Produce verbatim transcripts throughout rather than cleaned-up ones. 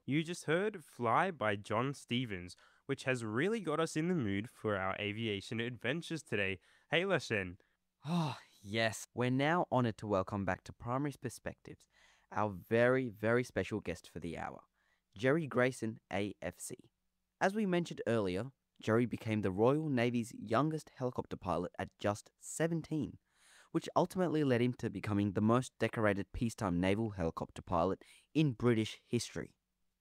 You just heard Fly by John Stevens, which has really got us in the mood for our aviation adventures today. Hey, Lashen. Oh, yes. We're now honoured to welcome back to Primary Perspectives our very, very special guest for the hour, Jerry Grayson, A F C. As we mentioned earlier, Jerry became the Royal Navy's youngest helicopter pilot at just seventeen, which ultimately led him to becoming the most decorated peacetime naval helicopter pilot in British history.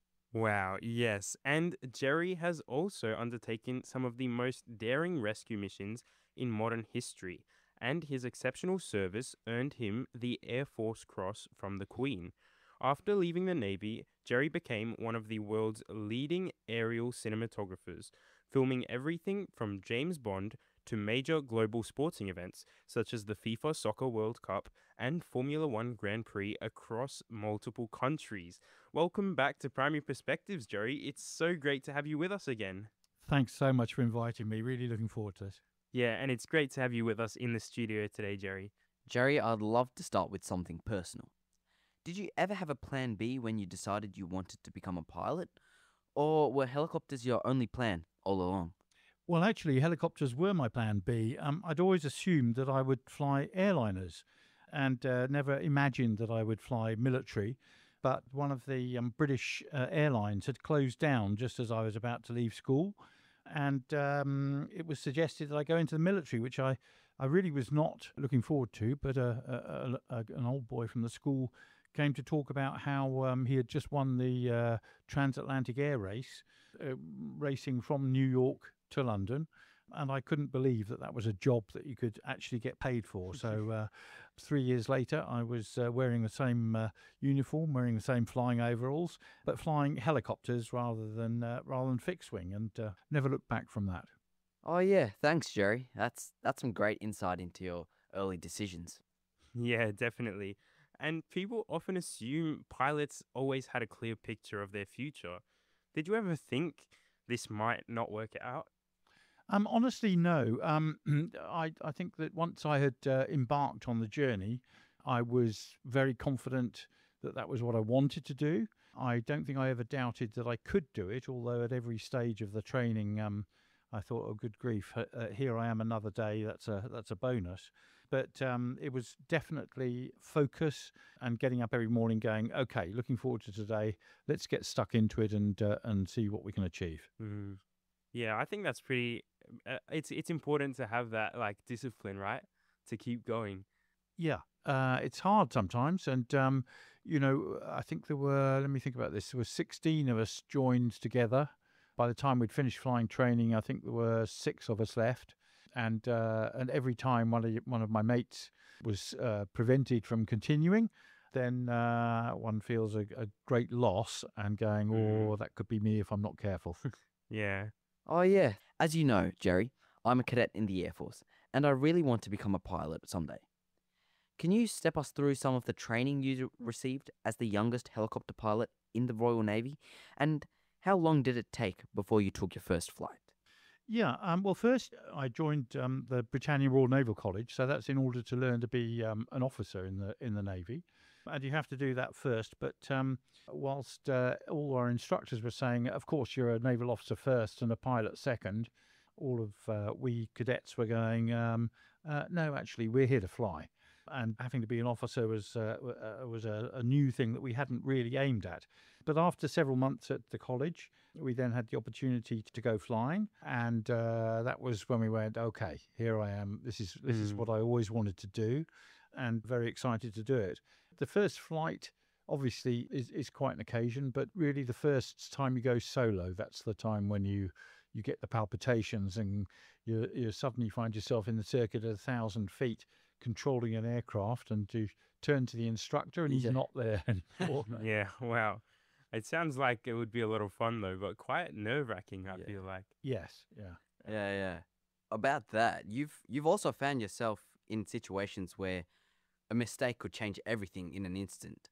Wow, yes. And Jerry has also undertaken some of the most daring rescue missions in modern history, and his exceptional service earned him the Air Force Cross from the Queen. After leaving the Navy, Jerry became one of the world's leading aerial cinematographers, filming everything from James Bond to major global sporting events such as the FIFA Soccer World Cup and Formula One Grand Prix across multiple countries. Welcome back to Primary Perspectives, Jerry. It's so great to have you with us again. Thanks so much for inviting me. Really looking forward to it. Yeah, and it's great to have you with us in the studio today, Jerry. Jerry, I'd love to start with something personal. Did you ever have a plan B when you decided you wanted to become a pilot? Or were helicopters your only plan all along? Well, actually, helicopters were my plan B. Um, I'd always assumed that I would fly airliners and uh, never imagined that I would fly military. But one of the um, British uh, airlines had closed down just as I was about to leave school. And um, it was suggested that I go into the military, which I, I really was not looking forward to. But uh, a, a, a, an old boy from the school came to talk about how um, he had just won the uh, transatlantic air race, uh, racing from New York to London. And I couldn't believe that that was a job that you could actually get paid for. So uh, three years later, I was uh, wearing the same uh, uniform, wearing the same flying overalls, but flying helicopters rather than uh, rather than fixed wing, and uh, never looked back from that. Oh yeah, thanks, Jerry. That's that's some great insight into your early decisions. Yeah, definitely. And people often assume pilots always had a clear picture of their future. Did you ever think this might not work out? Um, honestly, no. Um, I I think that once I had uh, embarked on the journey, I was very confident that that was what I wanted to do. I don't think I ever doubted that I could do it, although at every stage of the training, um, I thought, "Oh, good grief! Uh, uh, here I am another day. That's a that's a bonus." But um, it was definitely focus and getting up every morning, going, "Okay, looking forward to today. Let's get stuck into it and uh, and see what we can achieve." Mm. Yeah, I think that's pretty. Uh, it's it's important to have that like discipline, right? To keep going. Yeah, uh, it's hard sometimes, and um, you know, I think there were. Let me think about this. There were sixteen of us joined together. By the time we'd finished flying training, I think there were six of us left, and uh, and every time one of one of my mates was uh, prevented from continuing, then uh, one feels a, a great loss and going, Mm. "Oh, that could be me if I'm not careful." Yeah. Oh yeah, as you know, Jerry, I'm a cadet in the Air Force, and I really want to become a pilot someday. Can you step us through some of the training you received as the youngest helicopter pilot in the Royal Navy, and how long did it take before you took your first flight? Yeah, um, well, first I joined um, the Britannia Royal Naval College, so that's in order to learn to be um, an officer in the in the Navy, and you have to do that first. But um, whilst uh, all our instructors were saying, of course, you're a naval officer first and a pilot second, all of uh, we cadets were going, um, uh, no, actually, we're here to fly. And having to be an officer was uh, w- uh, was a, a new thing that we hadn't really aimed at. But after several months at the college, we then had the opportunity to go flying, and uh, that was when we went, okay, here I am. This is this is Mm. what I always wanted to do, and very excited to do it. The first flight obviously is, is quite an occasion, but really the first time you go solo, that's the time when you you get the palpitations, and you you suddenly find yourself in the circuit at a thousand feet controlling an aircraft, and to turn to the instructor and he's Yeah. not there anymore. Yeah. Wow. It sounds like it would be a lot of fun though, but quite nerve wracking. I feel Yeah. like. Yes, yeah. Yeah, yeah. About that, you've you've also found yourself in situations where a mistake could change everything in an instant.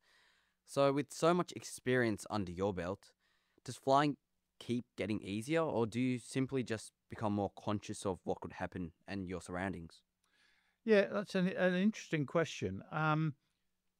So with so much experience under your belt, does flying keep getting easier, or do you simply just become more conscious of what could happen and your surroundings? Yeah, that's an, an interesting question. Um,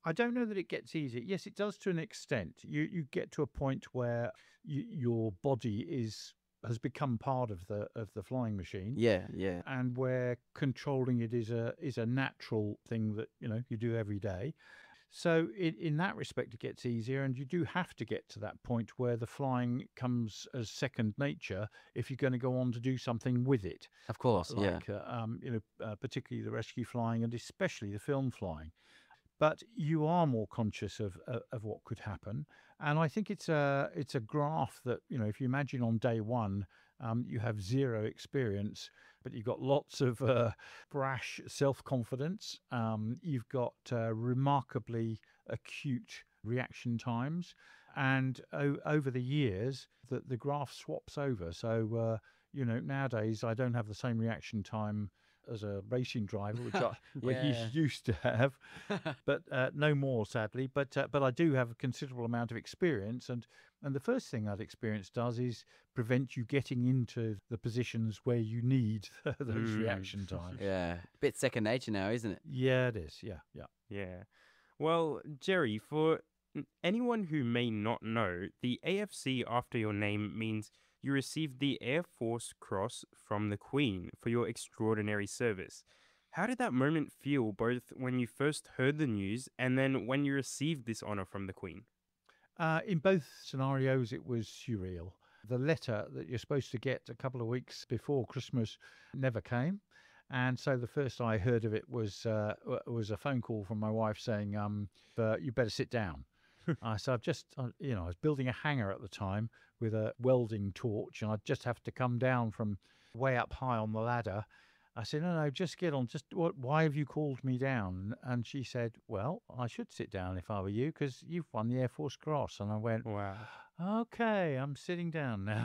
I don't know that it gets easier. Yes, it does to an extent. You you get to a point where you, your body is has become part of the of the flying machine, Yeah, yeah. and where controlling it is a is a natural thing that you know you do every day. So in, in that respect, it gets easier, and you do have to get to that point where the flying comes as second nature if you're going to go on to do something with it, Of li- course, yeah. like uh, um, you know, uh, particularly the rescue flying and especially the film flying. But you are more conscious of uh, of what could happen, and I think it's a it's a graph that you know if you imagine on day one. Um, you have zero experience, but you've got lots of uh, brash self confidence. Um, you've got uh, remarkably acute reaction times. And o- over the years, the, the graph swaps over. So, uh, you know, nowadays I don't have the same reaction time as a racing driver, which I, I Yeah. used to have, but uh, no more, sadly. But uh, but I do have a considerable amount of experience, and and the first thing that experience does is prevent you getting into the positions where you need those Mm. reaction times. Yeah. Bit second nature now, isn't it? Yeah, it is. Yeah, yeah. Yeah. Well, Jerry, for n- anyone who may not know, the A F C after your name means you received the Air Force Cross from the Queen for your extraordinary service. How did that moment feel, both when you first heard the news and then when you received this honor from the Queen? Uh, in both scenarios, it was surreal. The letter that you're supposed to get a couple of weeks before Christmas never came. And so the first I heard of it was uh, w- was a phone call from my wife saying, um, uh, "You better sit down." Uh, so I've just, uh, you know, I was building a hangar at the time with a welding torch, and I'd just have to come down from way up high on the ladder. I said, "No, no, just get on. Just what? Why have you called me down?" And she said, "Well, I should sit down if I were you, because you've won the Air Force Cross." And I went, Wow. "Okay, I'm sitting down now."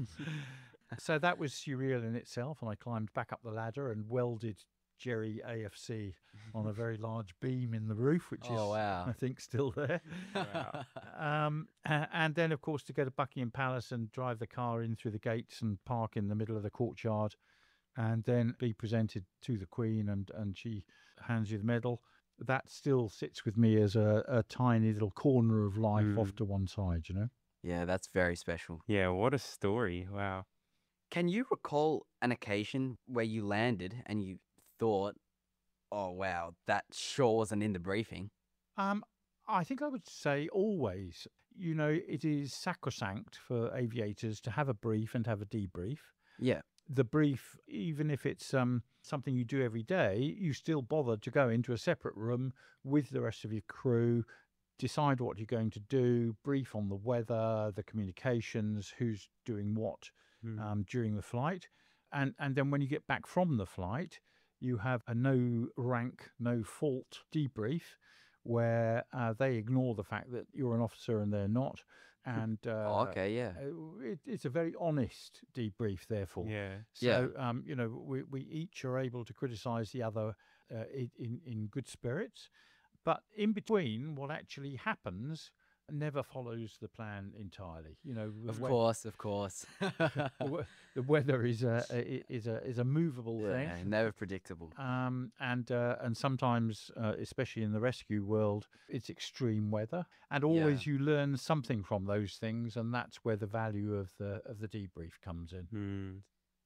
So that was surreal in itself, and I climbed back up the ladder and welded Jerry A F C on a very large beam in the roof, which Oh, is, wow. I think, still there. Wow. Um, a- and then, of course, to go to Buckingham Palace and drive the car in through the gates and park in the middle of the courtyard, and then be presented to the Queen, and, and she hands you the medal. That still sits with me as a, a tiny little corner of life off Mm. to one side, you know? Yeah, that's very special. Yeah, what a story. Wow. Can you recall an occasion where you landed and you thought, oh, wow, that sure wasn't in the briefing? Um, I think I would say always. You know, it is sacrosanct for aviators to have a brief and have a debrief. Yeah. The brief, even if it's um, something you do every day, you still bother to go into a separate room with the rest of your crew, decide what you're going to do, brief on the weather, the communications, who's doing what Mm. um, during the flight. And, and then when you get back from the flight, you have a no rank, no fault debrief where uh, they ignore the fact that you're an officer and they're not. And uh, Oh, okay, yeah. uh, it, it's a very honest debrief, therefore. Yeah. So, um, you know, we, we each are able to criticize the other uh, in, in, in good spirits. But in between, what actually happens never follows the plan entirely. You know, the Of we- course, of course. the, we- the weather is a i- is a is a movable thing. Yeah, never predictable. Um, and uh, and sometimes, uh, especially in the rescue world, it's extreme weather, and always you learn something from those things, and that's where the value of the of the debrief comes in. Hmm.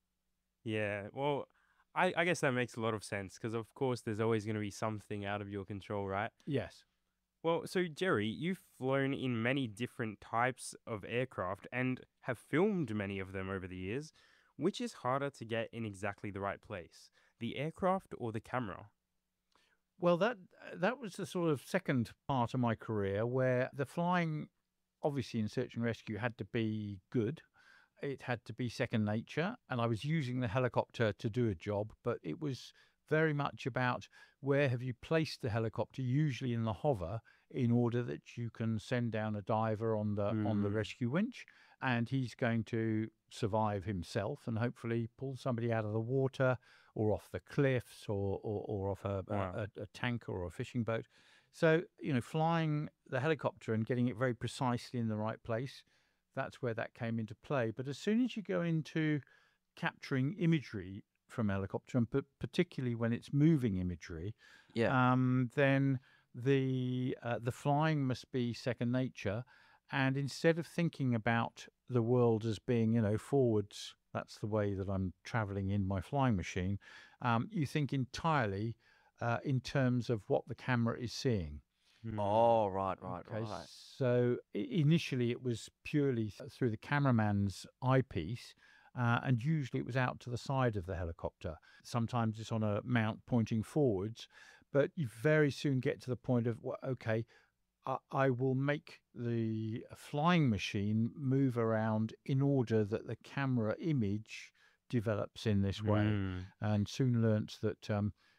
Yeah. Well, I, I guess that makes a lot of sense because, of course, there's always going to be something out of your control, right? Yes. Well, so Jerry, you've flown in many different types of aircraft and have filmed many of them over the years. Which is harder to get in exactly the right place, the aircraft or the camera? Well, that that was the sort of second part of my career where the flying, obviously in search and rescue, had to be good. It had to be second nature, and I was using the helicopter to do a job, but it was very much about where have you placed the helicopter, usually in the hover, in order that you can send down a diver on the on the Mm. rescue winch, and he's going to survive himself and hopefully pull somebody out of the water or off the cliffs or or, or off a, Wow. a, a tanker or a fishing boat. So, you know, flying the helicopter and getting it very precisely in the right place, that's where that came into play. But as soon as you go into capturing imagery from a helicopter, and p- particularly when it's moving imagery, Yeah. um, then the uh, the flying must be second nature, and instead of thinking about the world as being, you know, forwards, that's the way that I'm traveling in my flying machine. Um, you think entirely uh, in terms of what the camera is seeing. Hmm. Oh, right, right, Okay, right. so i- initially it was purely th- through the cameraman's eyepiece, uh, and usually it was out to the side of the helicopter. Sometimes it's on a mount pointing forwards, but you very soon get to the point of, well, okay, I, I will make the flying machine move around in order that the camera image develops in this way, Hmm. and soon learnt that. Um,